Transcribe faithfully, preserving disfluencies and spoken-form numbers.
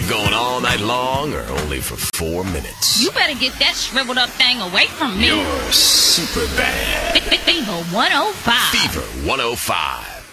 You going all night long or only for four minutes? You better get that shriveled up thing away from me. You're super bad. Fever one oh five. Fever one oh five.